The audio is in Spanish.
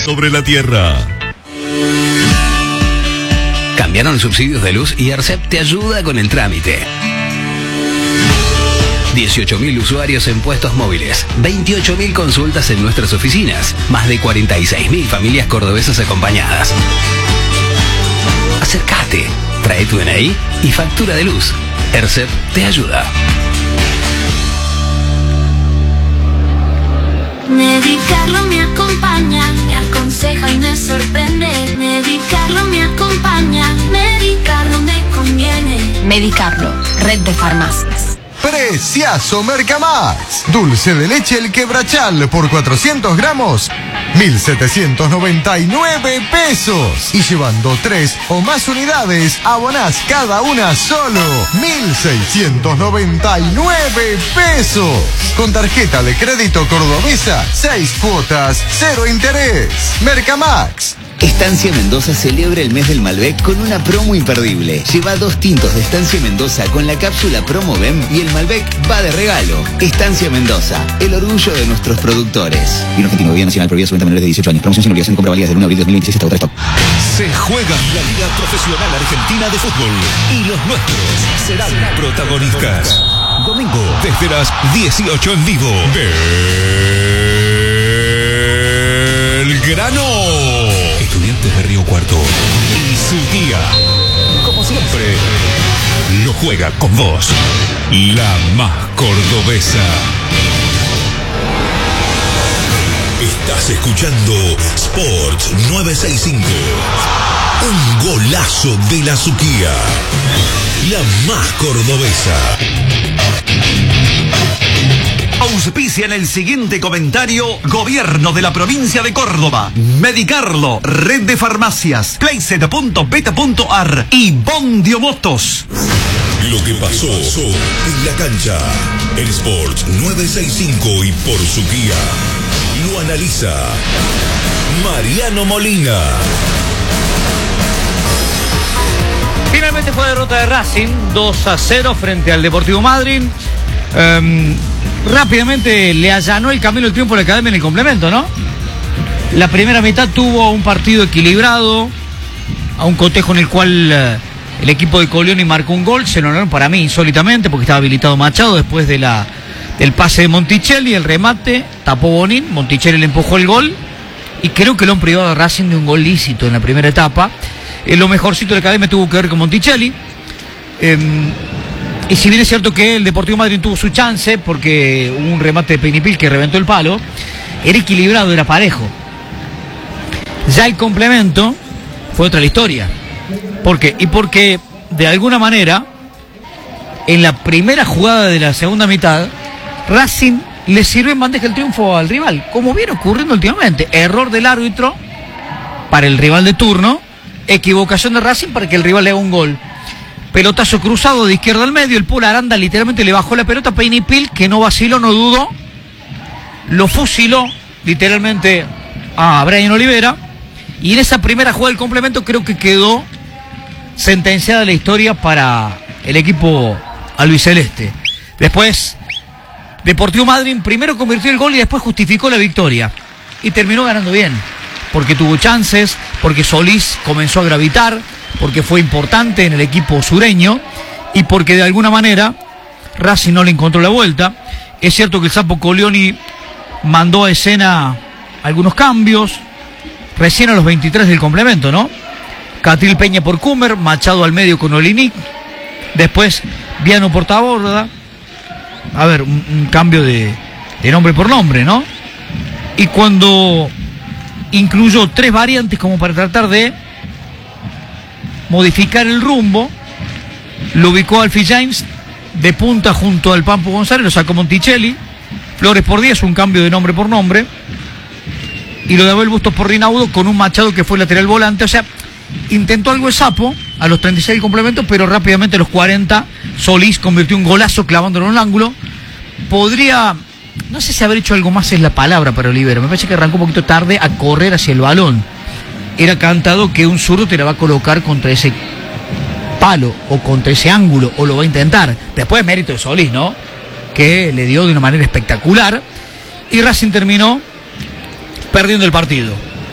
sobre la tierra. Cambiaron subsidios de luz y ARCEP te ayuda con el trámite. 18.000 usuarios en puestos móviles, 28.000 consultas en nuestras oficinas, más de 46.000 familias cordobesas acompañadas. Acércate, trae tu DNI y factura de luz. ARCEP te ayuda. Medicarlo me acompaña, me aconseja y me sorprende. Medicarlo me acompaña, Medicarlo me conviene. Medicarlo, red de farmacias. Preciazo Mercamax. Dulce de leche El Quebrachal por 400 gramos, 1.799 pesos. Y llevando 3 o más unidades, abonás cada una solo 1.699 pesos. Con tarjeta de crédito cordobesa, 6 cuotas, 0 interés. Mercamax. Estancia Mendoza celebra el mes del Malbec con una promo imperdible. Lleva 2 tintos de Estancia Mendoza con la cápsula Promo BEM y el Malbec va de regalo. Estancia Mendoza, el orgullo de nuestros productores. Vino argentino, Vía Nacional, prohibida su venta a menores de 18 años. Promoción sin obligación de compra válida del 1 de abril de 2026 hasta otra stop. Se juega la Liga Profesional Argentina de Fútbol y los nuestros serán protagonistas. Domingo, desde las 18 en vivo. Belgrano. Estudiantes de Río Cuarto y su guía, como siempre, lo juega con vos, la más cordobesa. Estás escuchando Sports 965. Un golazo de la Suquía, la más cordobesa. Auspicia en el siguiente comentario: Gobierno de la Provincia de Córdoba, Medicarlo, Red de Farmacias, Playset.beta.ar y Bondiomotos. Lo que pasó en la cancha, en Sports 965 y por Suquía, lo analiza Mariano Molina. Finalmente fue derrota de Racing, 2-0 frente al Deportivo Madryn. Rápidamente le allanó el camino el triunfo a la Academia en el complemento, ¿no? La primera mitad tuvo un partido equilibrado, a un cotejo en el cual el equipo de Colioni marcó un gol. Se lo ganaron para mí insólitamente porque estaba habilitado Machado después de del pase de Monticelli, el remate, tapó Bonín, Monticelli le empujó el gol y creo que lo han privado a Racing de un gol lícito en la primera etapa. Lo mejorcito de la Academia tuvo que ver con Monticelli. Y si bien es cierto que el Deportivo Madryn tuvo su chance, porque hubo un remate de Peñipil que reventó el palo, era equilibrado, era parejo. Ya el complemento fue otra la historia. ¿Por qué? Y porque, de alguna manera, en la primera jugada de la segunda mitad, Racing le sirve en bandeja el triunfo al rival, como viene ocurriendo últimamente. Error del árbitro para el rival de turno, equivocación de Racing para que el rival le haga un gol. Pelotazo cruzado de izquierda al medio, el Polo Aranda literalmente le bajó la pelota a Peñipil, que no vaciló, no dudó, lo fusiló literalmente a Brian Olivera, y en esa primera jugada del complemento creo que quedó sentenciada la historia para el equipo albiceleste. Después, Deportivo Madryn primero convirtió el gol y después justificó la victoria, y terminó ganando bien, porque tuvo chances, porque Solís comenzó a gravitar, porque fue importante en el equipo sureño y porque de alguna manera Racing no le encontró la vuelta. Es cierto que el Sapo Colioni mandó a escena algunos cambios, recién a los 23 del complemento, ¿no? Catril Peña por Kummer, Machado al medio con Olinic, después Viano por Taborda. A ver, un cambio de nombre por nombre, ¿no? Y cuando incluyó 3 variantes como para tratar de modificar el rumbo, lo ubicó Alfie James de punta junto al Pampo González, lo sacó Monticelli, Flores por Díaz, un cambio de nombre por nombre, y lo de Abel Bustos por Rinaudo con un Machado que fue lateral volante. O sea, intentó algo de Sapo a los 36 del complemento, pero rápidamente a los 40 Solís convirtió un golazo clavándolo en un ángulo. Podría, no sé si haber hecho algo más es la palabra para Olivera, me parece que arrancó un poquito tarde a correr hacia el balón. Era cantado que un zurdo te la va a colocar contra ese palo o contra ese ángulo, o lo va a intentar. Después mérito de Solís, ¿no? Que le dio de una manera espectacular, y Racing terminó perdiendo el partido.